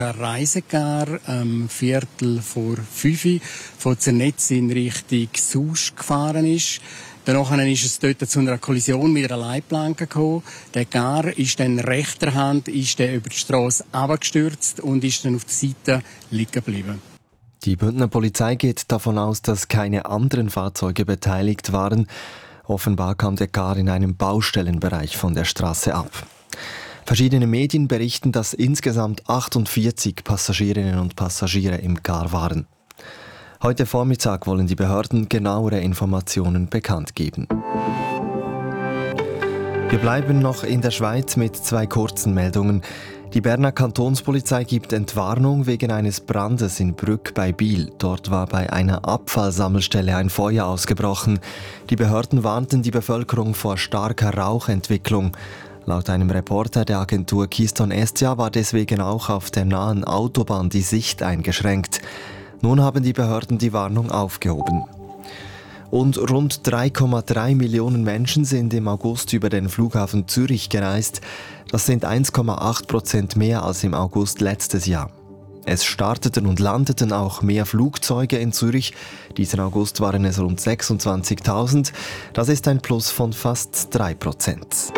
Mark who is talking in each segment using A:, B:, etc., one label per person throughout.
A: Ein Reisegar Viertel vor 5 von Zernetz in Richtung Susch gefahren ist. Danach ist es dort zu einer Kollision mit einer Leitplanke gekommen. Der Gar ist dann rechter Hand über die Strasse runtergestürzt und ist dann auf der Seite liegen geblieben.
B: Die Bündner Polizei geht davon aus, dass keine anderen Fahrzeuge beteiligt waren. Offenbar kam der Gar in einem Baustellenbereich von der Straße ab. Verschiedene Medien berichten, dass insgesamt 48 Passagierinnen und Passagiere im Gar waren. Heute Vormittag wollen die Behörden genauere Informationen bekannt geben. Wir bleiben noch in der Schweiz mit 2 kurzen Meldungen. Die Berner Kantonspolizei gibt Entwarnung wegen eines Brandes in Brügg bei Biel. Dort war bei einer Abfallsammelstelle ein Feuer ausgebrochen. Die Behörden warnten die Bevölkerung vor starker Rauchentwicklung. Laut einem Reporter der Agentur Keystone Estia war deswegen auch auf der nahen Autobahn die Sicht eingeschränkt. Nun haben die Behörden die Warnung aufgehoben. Und rund 3,3 Millionen Menschen sind im August über den Flughafen Zürich gereist. Das sind 1,8% mehr als im August letztes Jahr. Es starteten und landeten auch mehr Flugzeuge in Zürich. Diesen August waren es rund 26.000. Das ist ein Plus von fast 3%.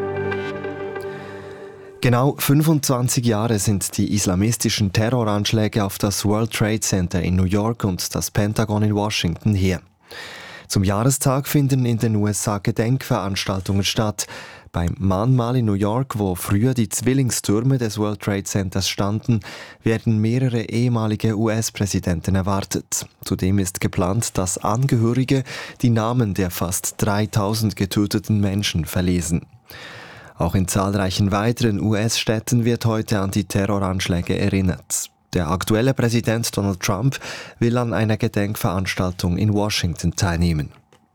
B: Genau 25 Jahre sind die islamistischen Terroranschläge auf das World Trade Center in New York und das Pentagon in Washington her. Zum Jahrestag finden in den USA Gedenkveranstaltungen statt. Beim Mahnmal in New York, wo früher die Zwillingstürme des World Trade Centers standen, werden mehrere ehemalige US-Präsidenten erwartet. Zudem ist geplant, dass Angehörige die Namen der fast 3000 getöteten Menschen verlesen. Auch in zahlreichen weiteren US-Städten wird heute an die Terroranschläge erinnert. Der aktuelle Präsident Donald Trump will an einer Gedenkveranstaltung in Washington teilnehmen.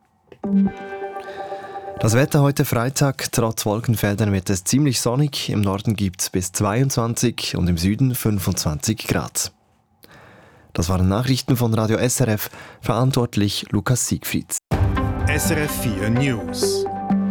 B: Das Wetter heute Freitag, trotz Wolkenfeldern wird es ziemlich sonnig. Im Norden gibt es bis 22 und im Süden 25 Grad. Das waren Nachrichten von Radio SRF, verantwortlich Lukas Siegfried.
C: SRF 4 News.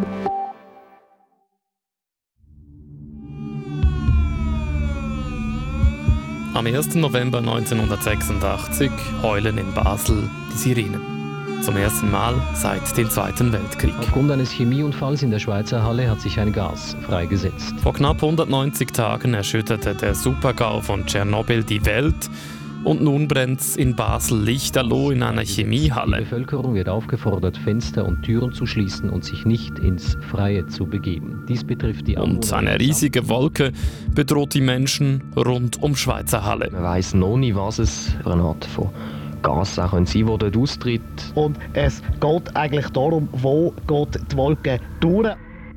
D: Am 1. November 1986 heulen in Basel die Sirenen. Zum ersten Mal seit dem Zweiten Weltkrieg.
E: Aufgrund eines Chemieunfalls in der Schweizer Halle hat sich ein Gas freigesetzt.
D: Vor knapp 190 Tagen erschütterte der Supergau von Tschernobyl die Welt. Und nun brennt's in Basel lichterloh in einer Chemiehalle.
E: Die Bevölkerung wird aufgefordert, Fenster und Türen zu schließen und sich nicht ins Freie zu begeben. Dies betrifft die Anwohner.
D: Und eine riesige Wolke bedroht die Menschen rund um Schweizer Halle.
E: Man weiss noch nicht, was es für eine Art von Gas auch sein könnte, das dort austritt.
F: Und es geht eigentlich darum, wo geht die Wolke durch.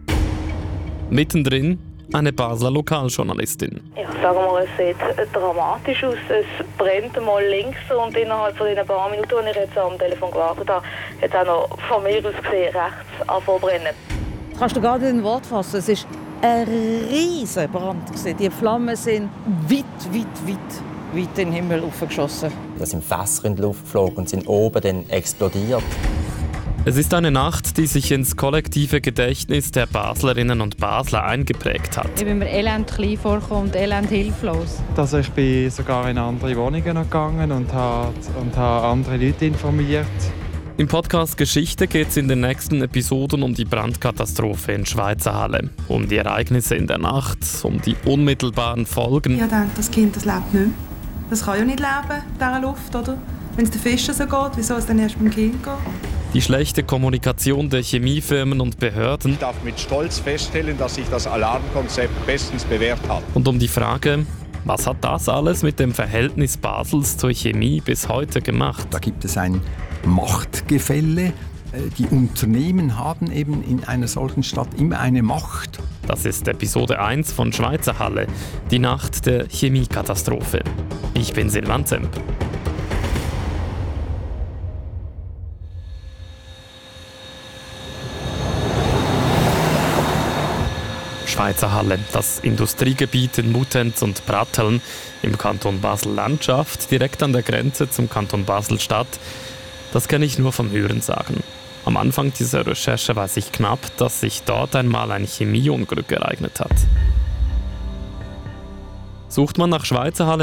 D: Mittendrin eine Basler Lokaljournalistin.
G: Ich sage mal, es sieht dramatisch aus. Es brennt mal links und innerhalb von den paar Minuten, als ich jetzt am Telefon gewartet habe, hat es auch noch von mir aus gesehen rechts angefangen zu brennen.
H: Kannst du gar nicht in Wort fassen. Es war ein riesiger Brand. Die Flammen sind weit in den Himmel aufgeschossen.
I: Da sind Fässer in die Luft geflogen und sind oben dann explodiert.
D: Es ist eine Nacht, die sich ins kollektive Gedächtnis der Baslerinnen und Basler eingeprägt hat.
J: Ich bin mir elend klein vorgekommen und elend hilflos.
K: Also ich bin sogar in andere Wohnungen gegangen und habe andere Leute informiert.
D: Im Podcast Geschichte geht es in den nächsten Episoden um die Brandkatastrophe in Schweizer Halle, um die Ereignisse in der Nacht, um die unmittelbaren Folgen.
L: Ich denke, das Kind das lebt nicht mehr. Das kann ja nicht leben, in dieser Luft, oder? Wenn es den Fischen so geht, wieso es dann erst beim Kind geht?
D: Die schlechte Kommunikation der Chemiefirmen und Behörden.
M: Ich darf mit Stolz feststellen, dass sich das Alarmkonzept bestens bewährt hat.
D: Und um die Frage, was hat das alles mit dem Verhältnis Basels zur Chemie bis heute gemacht?
N: Da gibt es ein Machtgefälle. Die Unternehmen haben eben in einer solchen Stadt immer eine Macht.
D: Das ist Episode 1 von Schweizer Halle, die Nacht der Chemiekatastrophe. Ich bin Silvan Zemp. Schweizer Halle, das Industriegebiet in Muttenz und Pratteln im Kanton Basel-Landschaft, direkt an der Grenze zum Kanton Basel-Stadt. Das kenne ich nur vom Hörensagen. Am Anfang dieser Recherche weiß ich knapp, dass sich dort einmal ein Chemieunglück ereignet hat. Sucht man nach Schweizer Halle